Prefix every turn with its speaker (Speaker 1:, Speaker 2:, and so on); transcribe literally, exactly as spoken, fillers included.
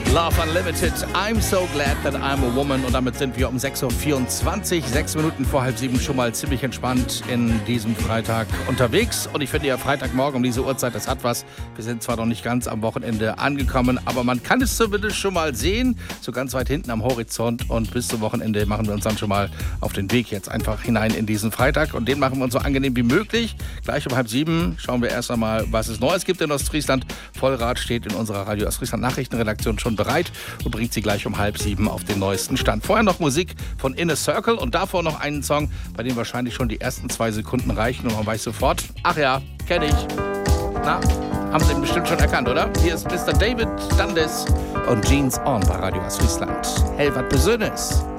Speaker 1: Love Unlimited, I'm so glad that I'm a woman. Und damit sind wir um sechs Uhr vierundzwanzig, sechs Minuten vor halb sieben schon mal ziemlich entspannt in diesem Freitag unterwegs. Und ich finde ja, Freitagmorgen um diese Uhrzeit, das hat was. Wir sind zwar noch nicht ganz am Wochenende angekommen, aber man kann es zumindest schon mal sehen, so ganz weit hinten am Horizont. Und bis zum Wochenende machen wir uns dann schon mal auf den Weg jetzt einfach hinein in diesen Freitag. Und den machen wir uns so angenehm wie möglich. Gleich um halb sieben schauen wir erst einmal, was es Neues gibt in Ostfriesland. Vollrad steht in unserer Radio Ostfriesland Nachrichtenredaktion schon bereit und bringt sie gleich um halb sieben auf den neuesten Stand. Vorher noch Musik von Inner Circle und davor noch einen Song, bei dem wahrscheinlich schon die ersten zwei Sekunden reichen und man weiß sofort, ach ja, kenne ich. Na, haben Sie ihn bestimmt schon erkannt, oder? Hier ist Mister David Dundes und Jeans On bei Radio Ostfriesland. Hey, was Besonderes.